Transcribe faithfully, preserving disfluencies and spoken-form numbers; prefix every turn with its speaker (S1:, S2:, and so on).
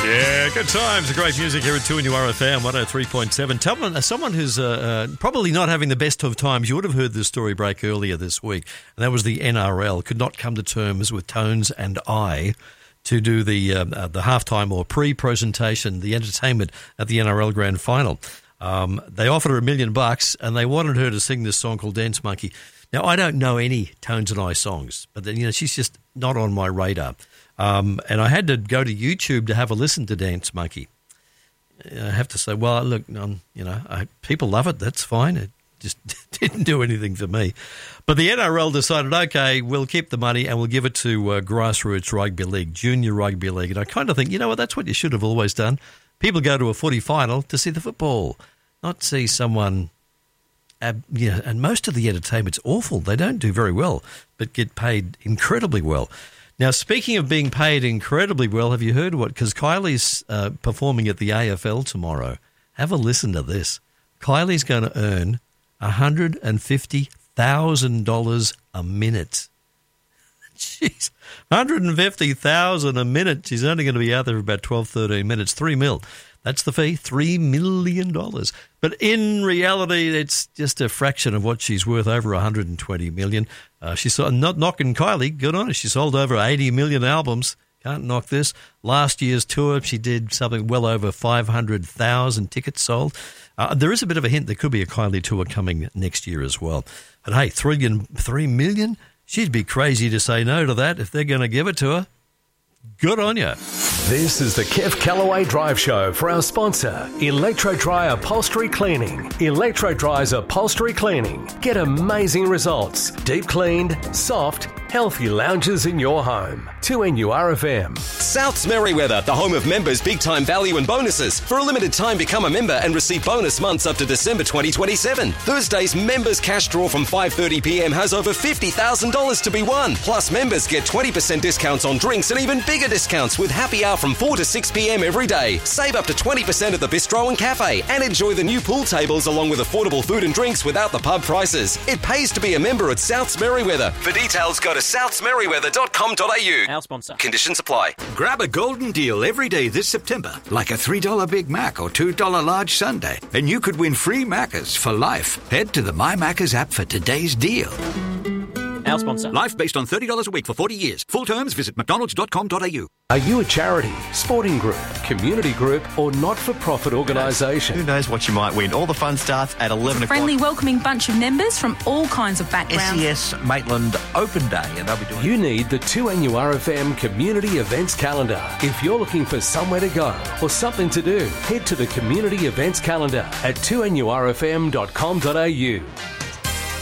S1: Yeah, good times. Great music here at two N U R F M one oh three point seven. Tell me, someone who's uh, uh, probably not having the best of times, you would have heard this story break earlier this week, and that was the N R L could not come to terms with Tones and I to do the uh, uh, the halftime or pre-presentation, the entertainment at the N R L Grand Final. Um, they offered her a million bucks, and they wanted her to sing this song called Dance Monkey. Now, I don't know any Tones and I songs, but then, you know, she's just not on my radar. Um, and I had to go to YouTube to have a listen to Dance Monkey. I have to say, well, look, um, you know, I, people love it. That's fine. It just didn't do anything for me. But the N R L decided, okay, we'll keep the money and we'll give it to uh, grassroots rugby league, junior rugby league. And I kind of think, you know what, that's what you should have always done. People go to a footy final to see the football, not see someone. Ab, you know, and most of the entertainment's awful. They don't do very well, but get paid incredibly well. Now, speaking of being paid incredibly well, have you heard what? Because Kylie's uh, performing at the A F L tomorrow. Have a listen to this. Kylie's going to earn one hundred fifty thousand dollars a minute. Jeez, one hundred fifty thousand dollars a minute. She's only going to be out there for about twelve, thirteen minutes. Three mil. That's the fee, three million dollars. But in reality, it's just a fraction of what she's worth, over one hundred twenty million dollars. Uh, she's not knocking Kylie. Good on her. She sold over eighty million albums. Can't knock this. Last year's tour, she did something well over five hundred thousand tickets sold. Uh, there is a bit of a hint there could be a Kylie tour coming next year as well. But hey, three, three million? She'd be crazy to say no to that if they're going to give it to her. Good on you.
S2: This is the Kev Callaway Drive Show for our sponsor, Electro Dry Upholstery Cleaning. Electro Dry's Upholstery Cleaning. Get amazing results. Deep cleaned, soft, healthy lounges in your home. two N U R F M.
S3: South's Merriweather, the home of members' big-time value and bonuses. For a limited time, become a member and receive bonus months up to December twenty twenty-seven. Thursday's members' cash draw from five thirty p.m. has over fifty thousand dollars to be won. Plus, members get twenty percent discounts on drinks and even bigger discounts with happy hour from four to six p.m. every day. Save up to twenty percent at the bistro and cafe and enjoy the new pool tables along with affordable food and drinks without the pub prices. It pays to be a member at South's Merriweather. For details, go to souths merriweather dot com dot a u.
S4: Our sponsor.
S3: Conditions apply.
S5: Grab a golden deal every day this September, like a three dollar Big Mac or two dollar large sundae, and you could win free Maccas for life. Head to the My Maccas app for today's deal.
S4: Our sponsor.
S5: Life based on thirty dollars a week for forty years. Full terms, visit mcdonalds dot com dot a u.
S2: Are you a charity, sporting group, community group, or not-for-profit organisation?
S6: Who knows what you might win? All the fun starts at eleven o'clock.
S7: Friendly, welcoming bunch of members from all kinds of backgrounds.
S6: S E S Maitland Open Day, and they'll be doing.
S2: You need the two N U R F M Community Events Calendar. If you're looking for somewhere to go or something to do, head to the Community Events Calendar at two N U R F M dot com dot a u.